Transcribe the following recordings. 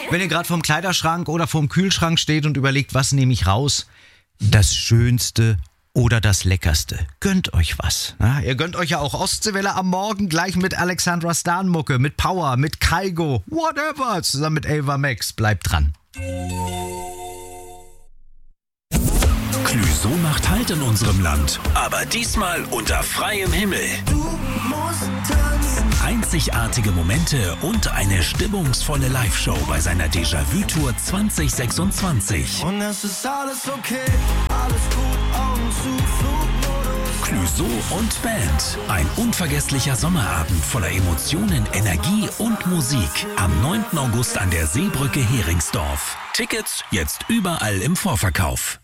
Wenn ihr gerade vorm Kleiderschrank oder vorm Kühlschrank steht und überlegt, was nehme ich raus? Das Schönste oder das Leckerste. Gönnt euch was. Na, ihr gönnt euch ja auch Ostseewelle am Morgen gleich mit Alexandra Stan-Mucke, mit Power, mit Kaigo, whatever, zusammen mit Ava Max. Bleibt dran. Clüso macht Halt in unserem Land, aber diesmal unter freiem Himmel. Du musst tanzen. Einzigartige Momente und eine stimmungsvolle Live-Show bei seiner Déjà-vu-Tour 2026. Und es ist alles okay, alles gut, Augen zu, Flugmodus. Clüso und Band. Ein unvergesslicher Sommerabend voller Emotionen, Energie und Musik. Am 9. August an der Seebrücke Heringsdorf. Tickets jetzt überall im Vorverkauf.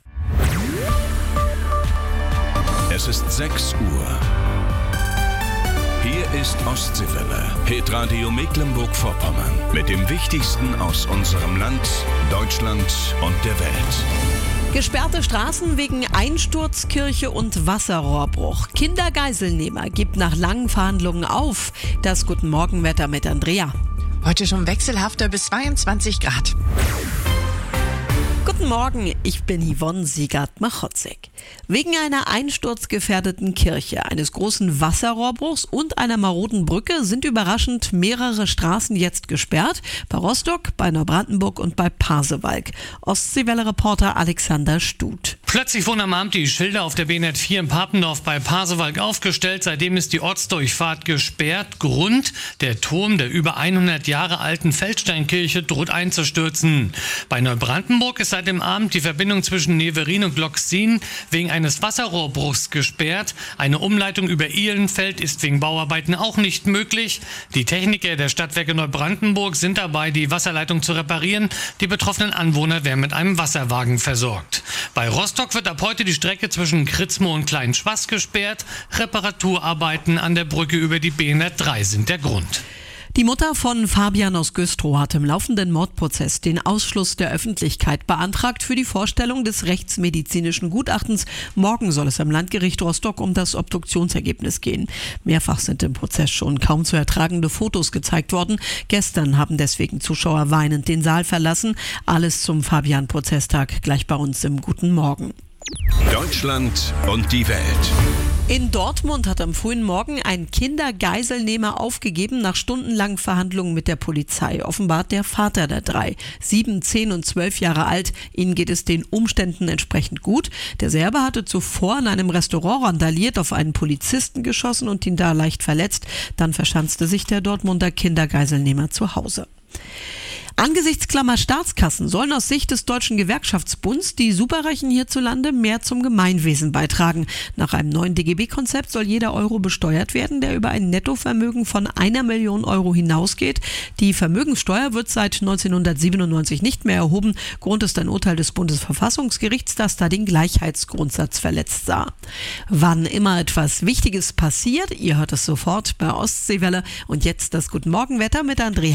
Es ist 6 Uhr. Hier ist Ostseewelle, Hitradio Mecklenburg-Vorpommern. Mit dem Wichtigsten aus unserem Land, Deutschland und der Welt. Gesperrte Straßen wegen Einsturz, Kirche und Wasserrohrbruch. Kindergeiselnehmer gibt nach langen Verhandlungen auf. Das Guten Morgen-Wetter mit Andrea. Heute schon wechselhafter bis 22 Grad. Guten Morgen, ich bin Yvonne Siegert-Machotzek. Wegen einer einsturzgefährdeten Kirche, eines großen Wasserrohrbruchs und einer maroden Brücke sind überraschend mehrere Straßen jetzt gesperrt. Bei Rostock, bei Neubrandenburg und bei Pasewalk. Ostseewelle-Reporter Alexander Stut. Plötzlich wurden am Abend die Schilder auf der B104 in Papendorf bei Pasewalk aufgestellt. Seitdem ist die Ortsdurchfahrt gesperrt. Grund: der Turm der über 100 Jahre alten Feldsteinkirche droht einzustürzen. Bei Neubrandenburg ist seit dem Abend die Verbindung zwischen Neverin und Glocksin wegen eines Wasserrohrbruchs gesperrt. Eine Umleitung über Ihlenfeld ist wegen Bauarbeiten auch nicht möglich. Die Techniker der Stadtwerke Neubrandenburg sind dabei, die Wasserleitung zu reparieren. Die betroffenen Anwohner werden mit einem Wasserwagen versorgt. Bei Rostock wird ab heute die Strecke zwischen Kritzmo und Kleinschwaß gesperrt. Reparaturarbeiten an der Brücke über die B103 sind der Grund. Die Mutter von Fabian aus Güstrow hat im laufenden Mordprozess den Ausschluss der Öffentlichkeit beantragt für die Vorstellung des rechtsmedizinischen Gutachtens. Morgen soll es am Landgericht Rostock um das Obduktionsergebnis gehen. Mehrfach sind im Prozess schon kaum zu ertragende Fotos gezeigt worden. Gestern haben deswegen Zuschauer weinend den Saal verlassen. Alles zum Fabian-Prozesstag gleich bei uns im Guten Morgen. Deutschland und die Welt. In Dortmund hat am frühen Morgen ein Kindergeiselnehmer aufgegeben nach stundenlangen Verhandlungen mit der Polizei. Offenbart der Vater der drei, 7, 10 und 12 Jahre alt. Ihnen geht es den Umständen entsprechend gut. Der Serbe hatte zuvor in einem Restaurant randaliert, auf einen Polizisten geschossen und ihn da leicht verletzt. Dann verschanzte sich der Dortmunder Kindergeiselnehmer zu Hause. Angesichts klammer Staatskassen sollen aus Sicht des Deutschen Gewerkschaftsbunds die Superreichen hierzulande mehr zum Gemeinwesen beitragen. Nach einem neuen DGB-Konzept soll jeder Euro besteuert werden, der über ein Nettovermögen von 1 Million Euro hinausgeht. Die Vermögenssteuer wird seit 1997 nicht mehr erhoben. Grund ist ein Urteil des Bundesverfassungsgerichts, das da den Gleichheitsgrundsatz verletzt sah. Wann immer etwas Wichtiges passiert, ihr hört es sofort bei Ostseewelle. Und jetzt das Guten Morgen-Wetter mit Andrea.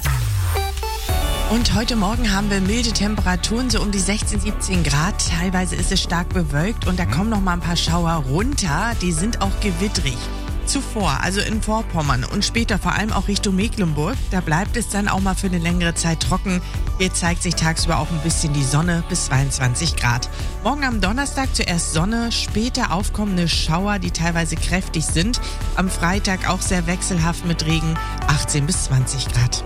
Und heute Morgen haben wir milde Temperaturen, so um die 16, 17 Grad. Teilweise ist es stark bewölkt und da kommen noch mal ein paar Schauer runter. Die sind auch gewittrig. Zuvor, also in Vorpommern und später vor allem auch Richtung Mecklenburg, da bleibt es dann auch mal für eine längere Zeit trocken. Hier zeigt sich tagsüber auch ein bisschen die Sonne bis 22 Grad. Morgen am Donnerstag zuerst Sonne, später aufkommende Schauer, die teilweise kräftig sind. Am Freitag auch sehr wechselhaft mit Regen, 18 bis 20 Grad.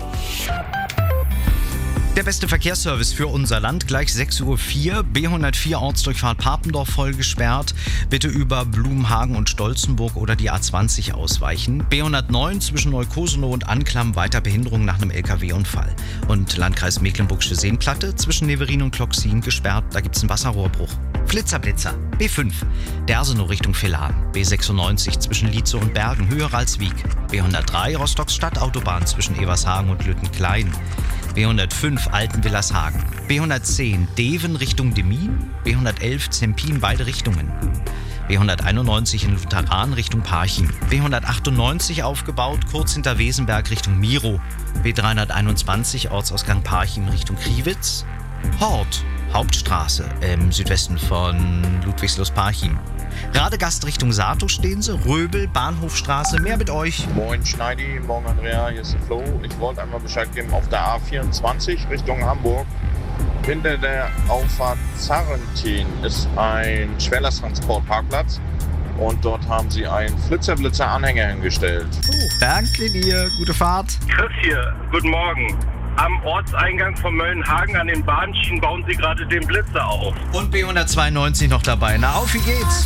Der beste Verkehrsservice für unser Land, gleich 6.04 Uhr. B104 Ortsdurchfahrt Papendorf voll gesperrt. Bitte über Blumhagen und Stolzenburg oder die A20 ausweichen. B109 zwischen Neukosenow und Anklam weiter Behinderung nach einem LKW-Unfall. Und Landkreis Mecklenburgische Seenplatte zwischen Neverin und Klocksin gesperrt. Da gibt es einen Wasserrohrbruch. Flitzer. B5 Dersenow Richtung Villaren. B96 zwischen Lietze und Bergen höher als Wieg. B103 Rostocks Stadtautobahn zwischen Evershagen und Lüttenklein. B105 Altenwillershagen, B110 Deven Richtung Demmin, B111 Zempin beide Richtungen, B191 in Lutheran Richtung Parchim, B198 aufgebaut kurz hinter Wesenberg Richtung Miro, B321 Ortsausgang Parchim Richtung Kriwitz, Hort Hauptstraße im Südwesten von Ludwigslust-Parchim, Radegast Richtung Sato stehen sie, Röbel, Bahnhofstraße, mehr mit euch. Moin Schneidi, morgen Andrea, hier ist der Flo. Ich wollte einmal Bescheid geben, auf der A24 Richtung Hamburg. Hinter der Auffahrt Zarrentin ist ein Schwerlasttransportparkplatz und dort haben sie einen Flitzer-Anhänger hingestellt. Danke dir, gute Fahrt. Chris hier, guten Morgen. Am Ortseingang von Möllenhagen an den Bahnschienen bauen sie gerade den Blitzer auf. Und B192 noch dabei. Na, auf, wie geht's?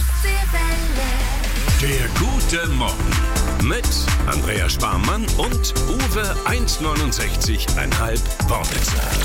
Der gute Morgen mit Andrea Sparmann und Uwe 1,69,5 Wortwitzer.